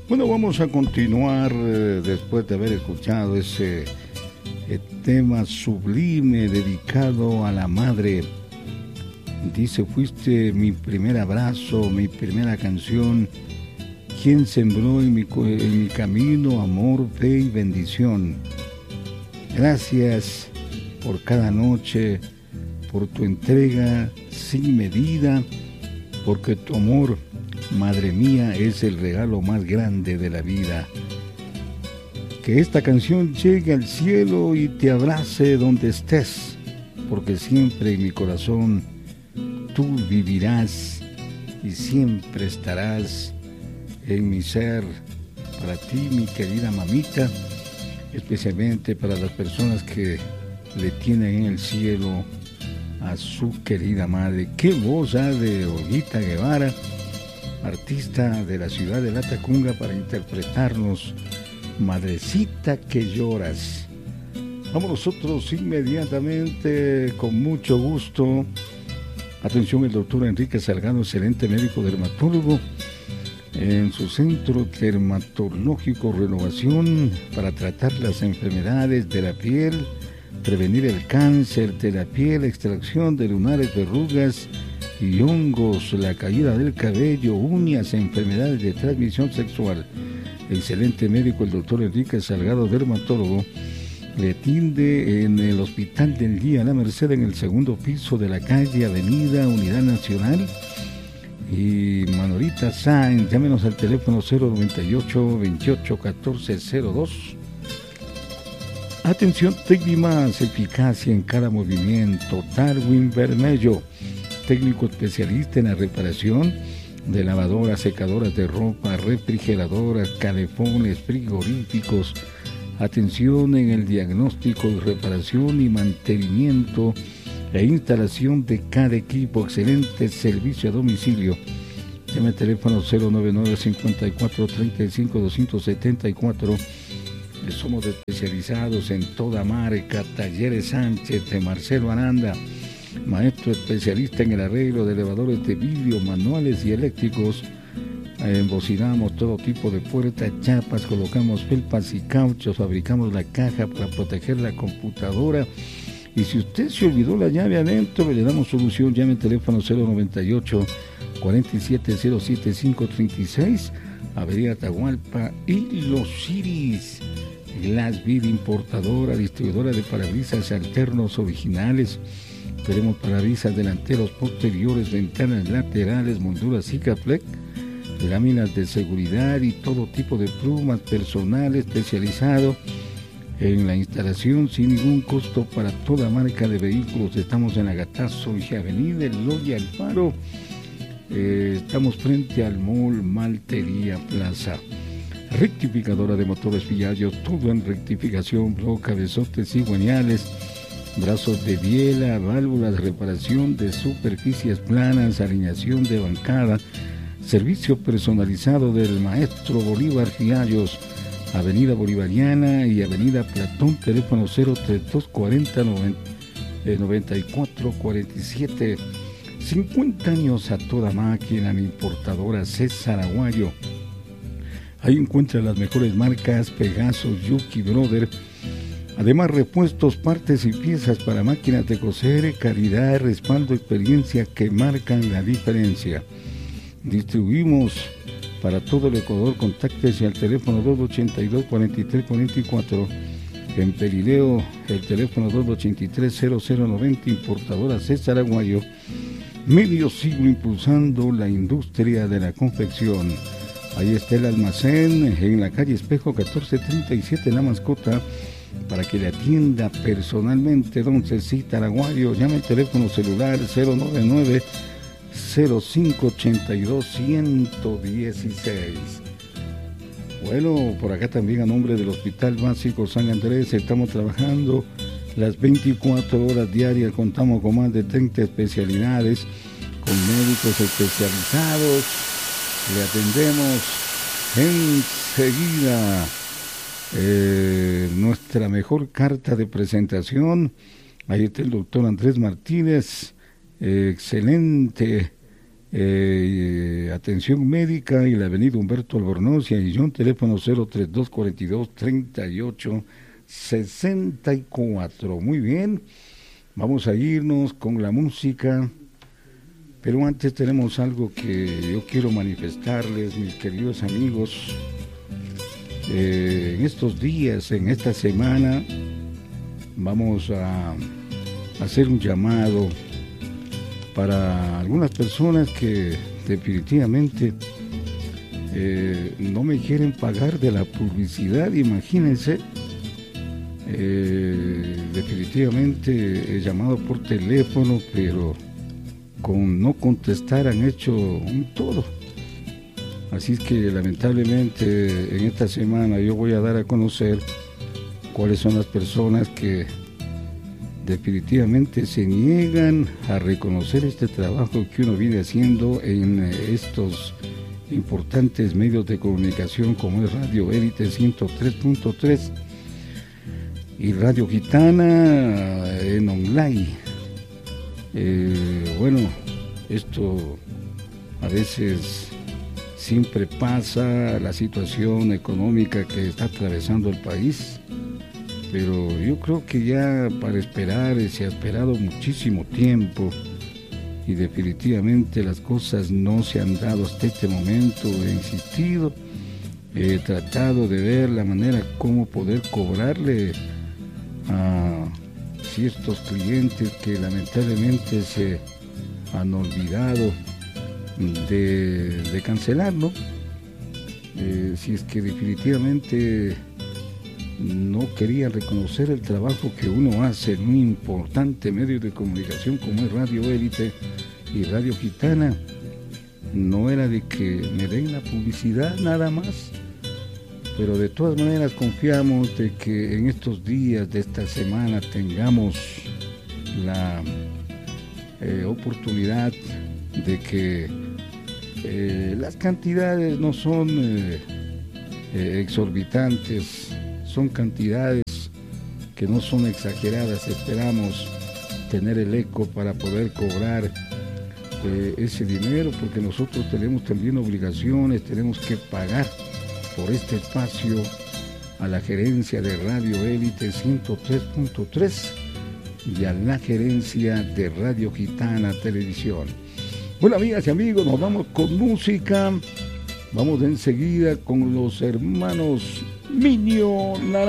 Bueno, vamos a continuar después de haber escuchado ese tema sublime dedicado a la madre. Dice, fuiste mi primer abrazo, mi primera canción, quien sembró en mi camino amor, fe y bendición. Gracias por cada noche, por tu entrega sin medida, porque tu amor, madre mía, es el regalo más grande de la vida. Que esta canción llegue al cielo y te abrace donde estés, porque siempre en mi corazón tú vivirás y siempre estarás en mi ser. Para ti, mi querida mamita, especialmente para las personas que le tienen en el cielo a su querida madre. Qué voz de Olguita Guevara, artista de la ciudad de Latacunga, para interpretarnos Madrecita que lloras. Vamos nosotros inmediatamente, con mucho gusto. Atención, el doctor Enrique Salgado, excelente médico dermatólogo, en su centro dermatológico Renovación, para tratar las enfermedades de la piel, prevenir el cáncer de la piel, extracción de lunares, verrugas y hongos, la caída del cabello, uñas, enfermedades de transmisión sexual. Excelente médico el doctor Enrique Salgado, dermatólogo. Le atiende en el Hospital del Día La Merced, en el segundo piso de la calle Avenida Unidad Nacional. Y Manolita Sáenz, llámenos al teléfono 098-281402. Atención, Tecnimas, eficacia en cada movimiento. Darwin Bermello, técnico especialista en la reparación de lavadoras, secadoras de ropa, refrigeradoras, calefones, frigoríficos. Atención en el diagnóstico y reparación y mantenimiento e instalación de cada equipo. Excelente servicio a domicilio. Llame al teléfono 099-5435-274. Somos especializados en toda marca. Talleres Sánchez de Marcelo Aranda, maestro especialista en el arreglo de elevadores de vidrio, manuales y eléctricos. Embocinamos todo tipo de puertas, chapas, colocamos felpas y cauchos, fabricamos la caja para proteger la computadora. Y si usted se olvidó la llave adentro, le damos solución. Llame al teléfono 098-4707-536, Avenida Atahualpa y Los Iris. Glass Vid, importadora, distribuidora de parabrisas alternos originales. Tenemos parabrisas delanteros, posteriores, ventanas laterales, molduras Sikaflex, láminas de seguridad y todo tipo de plumas, personal especializado en la instalación sin ningún costo para toda marca de vehículos. Estamos en Agatazo y Avenida Eloy Alfaro. Estamos frente al Mall Maltería Plaza. Rectificadora de motores Villallo, todo en rectificación, bloque, cabezotes cigüeñales, brazos de biela, válvulas, reparación de superficies planas, alineación de bancada, servicio personalizado del maestro Bolívar Fiallos, Avenida Bolivariana y Avenida Platón, teléfono 03240-9447. 50 años a toda máquina, en importadora César Aguayo. Ahí encuentra las mejores marcas: Pegasus, Yuki Brother. Además, repuestos, partes y piezas para máquinas de coser, calidad, respaldo, experiencia que marcan la diferencia. Distribuimos para todo el Ecuador. Contáctese al teléfono 282-4344. En Perileo, el teléfono 283-0090. Importadora César Aguayo. Medio siglo impulsando la industria de la confección. Ahí está el almacén en la calle Espejo 1437, La Mascota, para que le atienda personalmente don Cecita Araguayo. Llame al teléfono celular 099-0582-116. Bueno, por acá también, a nombre del Hospital Básico San Andrés, estamos trabajando las 24 horas diarias. Contamos con más de 30 especialidades, con médicos especializados. Le atendemos enseguida. Nuestra mejor carta de presentación. Ahí está el doctor Andrés Martínez, excelente Atención médica y la avenida Humberto Albornoz y Aillón, teléfono 032 42 38 64. Muy bien, vamos a irnos con la música, pero antes tenemos algo que yo quiero manifestarles, mis queridos amigos. En estos días, en esta semana, vamos a hacer un llamado para algunas personas que definitivamente no me quieren pagar de la publicidad. Imagínense, definitivamente he llamado por teléfono, pero con no contestar han hecho un todo. Así es que lamentablemente en esta semana yo voy a dar a conocer cuáles son las personas que definitivamente se niegan a reconocer este trabajo que uno viene haciendo en estos importantes medios de comunicación como es Radio Élite 103.3 y Radio Gitana en online. Bueno, esto a veces siempre pasa, la situación económica que está atravesando el país, pero yo creo que ya para esperar se ha esperado muchísimo tiempo y definitivamente las cosas no se han dado hasta este momento. He insistido, he tratado de ver la manera como poder cobrarle a ciertos clientes que lamentablemente se han olvidado de cancelarlo. Si es que definitivamente no quería reconocer el trabajo que uno hace en un importante medio de comunicación como es Radio Élite y Radio Gitana, no era de que me den la publicidad nada más, pero de todas maneras confiamos de que en estos días de esta semana tengamos la oportunidad de que las cantidades no son exorbitantes, son cantidades que no son exageradas. Esperamos tener el eco para poder cobrar ese dinero, porque nosotros tenemos también obligaciones, tenemos que pagar por este espacio a la gerencia de Radio Élite 103.3 y a la gerencia de Radio Gitana Televisión. Bueno, amigas y amigos, nos vamos con música. Vamos enseguida con los hermanos Minio